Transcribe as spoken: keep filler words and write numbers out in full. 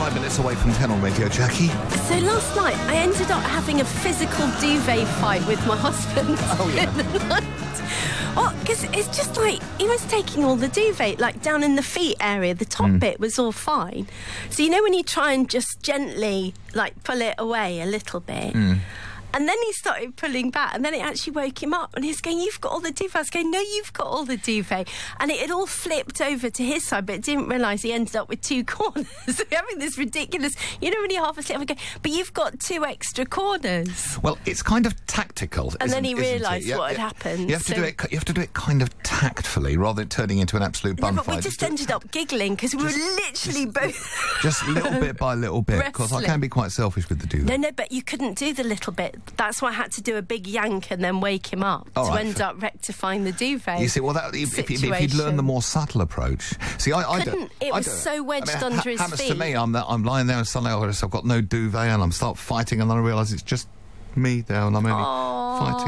Five minutes away from ten on Radio Jackie. So last night I ended up having a physical duvet fight with my husband. Oh, yeah. In the night. Well, because it's just like he was taking all the duvet, like down in the feet area. The top Mm. bit was all fine. So you know when you try and just gently like pull it away a little bit. Mm. And then he started pulling back, and then it actually woke him up. And he's going, "You've got all the duvet." I was going, "No, you've got all the duvet." And it had all flipped over to his side, but didn't realise he ended up with two corners. So having this ridiculous, you know, when you're half asleep, I go, "But you've got two extra corners." Well, it's kind of tactical. And then he isn't- isn't it? realised Yeah, what had yeah. happened. You have to so- do it. You have to do it kind of tactfully, rather than turning into an absolute No, bun but fight. we just do it ended up giggling because we were literally both. just little bit by little bit, because I Wrestling. can be quite selfish with the duvet. No, no, but you couldn't do the little bit. That's why I had to do a big yank and then wake him up All to right. end up rectifying the duvet. You see, well, that, if, if, if you'd situation. learned the more subtle approach. See, I, I Couldn't. don't. It I was don't- so wedged I mean, it under ha- his happens to feet. me. I'm that I'm lying there and suddenly I've got I've got no duvet and I'm start fighting and then I realise it's just me there and I'm only Aww. fighting.